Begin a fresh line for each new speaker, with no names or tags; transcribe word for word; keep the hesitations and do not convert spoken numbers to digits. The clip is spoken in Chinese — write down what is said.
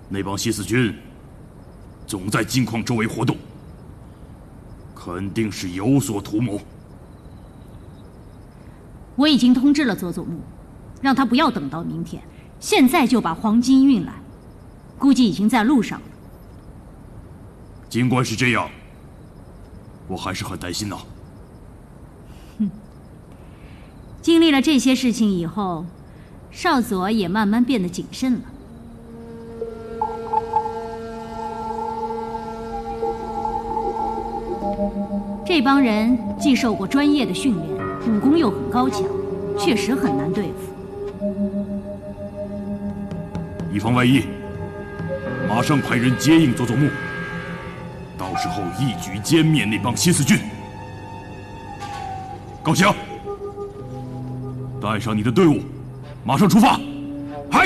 那帮西死军总在金矿周围活动，肯定是有所图谋。
我已经通知了佐佐木，让他不要等到明天，现在就把黄金运来，估计已经在路上了。
尽管是这样，我还是很担心呐。
哼，经历了这些事情以后，少佐也慢慢变得谨慎了。这帮人既受过专业的训练，武功又很高强，确实很难对付。
以防万一，马上派人接应佐佐木，到时候一举歼灭那帮新四军。高翔，带上你的队伍，马上出发。